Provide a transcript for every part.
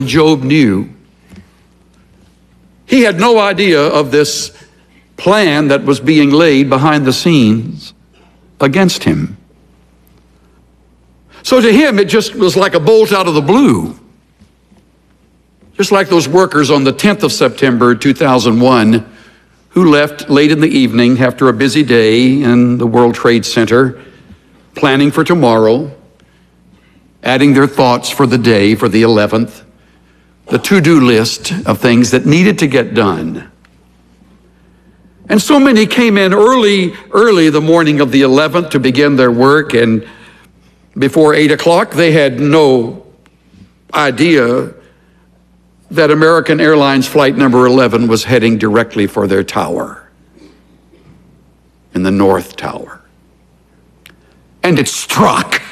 Job knew. He had no idea of this plan that was being laid behind the scenes against him. So to him, it just was like a bolt out of the blue. Just like those workers on the 10th of September, 2001, who left late in the evening after a busy day in the World Trade Center, planning for tomorrow, adding their thoughts for the day, for the 11th, the to-do list of things that needed to get done. And so many came in early the morning of the 11th to begin their work, and before 8 o'clock, they had no idea that American Airlines flight number 11 was heading directly for their tower in the North Tower. And it struck.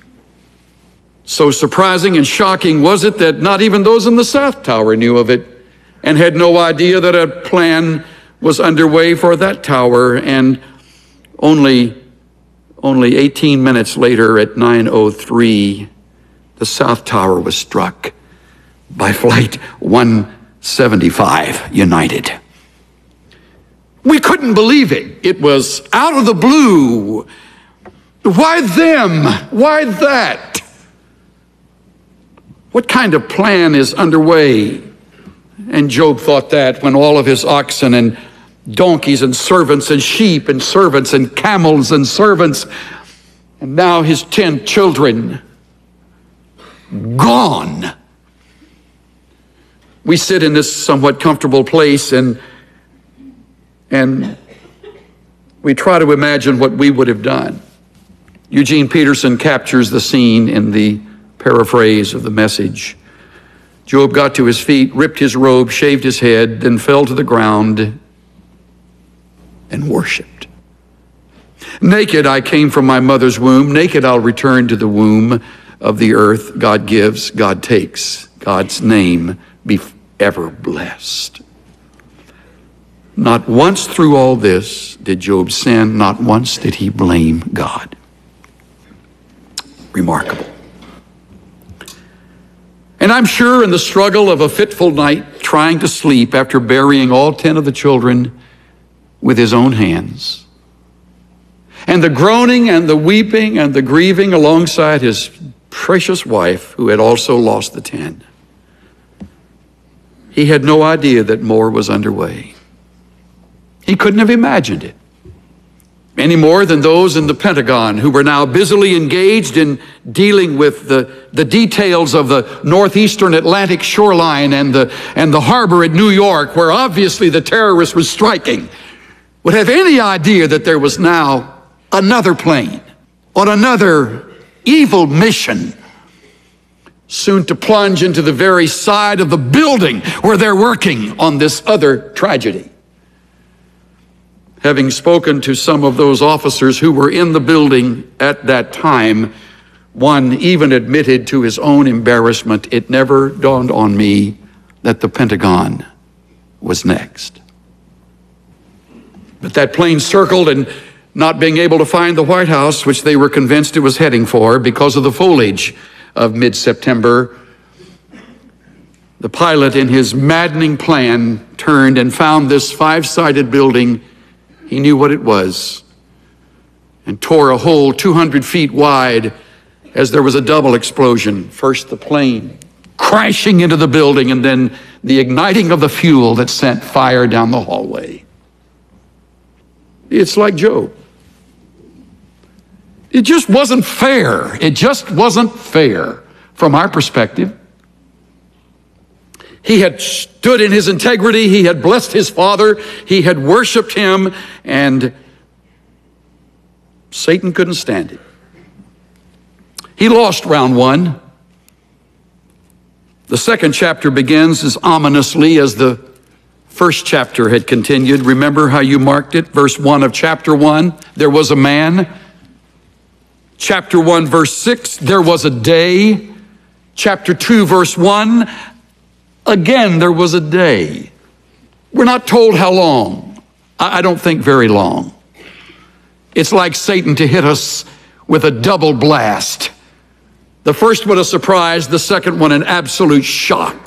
So surprising and shocking was it that not even those in the South Tower knew of it and had no idea that a plan was underway for that tower. And only 18 minutes later at 9:03, the South Tower was struck by Flight 175 United. We couldn't believe it. It was out of the blue. Why them? Why that? What kind of plan is underway? And Job thought that when all of his oxen and donkeys and servants and sheep and servants and camels and servants, and now his 10 children, gone. We sit in this somewhat comfortable place and we try to imagine what we would have done. Eugene Peterson captures the scene in the paraphrase of the Message. Job got to his feet, ripped his robe, shaved his head, then fell to the ground and worshiped. Naked I came from my mother's womb, naked I'll return to the womb of the earth. God gives, God takes. God's name be ever blessed. Not once through all this did Job sin. Not once did he blame God. Remarkable. And I'm sure in the struggle of a fitful night, trying to sleep after burying all 10 of the children with his own hands, and the groaning and the weeping and the grieving alongside his precious wife, who had also lost the 10, he had no idea that more was underway. He couldn't have imagined it any more than those in the Pentagon who were now busily engaged in dealing with the details of the northeastern Atlantic shoreline and the harbor at New York, where obviously the terrorist was striking, would have any idea that there was now another plane on another evil mission, soon to plunge into the very side of the building where they're working on this other tragedy. Having spoken to some of those officers who were in the building at that time, one even admitted to his own embarrassment, it never dawned on me that the Pentagon was next. But that plane circled, and not being able to find the White House, which they were convinced it was heading for because of the foliage of mid-September, the pilot in his maddening plan turned and found this 5-sided building. He knew what it was and tore a hole 200 feet wide as there was a double explosion. First the plane crashing into the building, and then the igniting of the fuel that sent fire down the hallway. It's like Job. It just wasn't fair. It just wasn't fair from our perspective. He had stood in his integrity. He had blessed his father. He had worshiped him, and Satan couldn't stand it. He lost round one. The second chapter begins as ominously as the first chapter had continued. Remember how you marked it? Verse 1 of chapter 1, there was a man. Chapter 1, verse 6, there was a day. Chapter 2, verse 1, again, there was a day. We're not told how long. I don't think very long. It's like Satan to hit us with a double blast. The first one a surprise, the second one an absolute shock.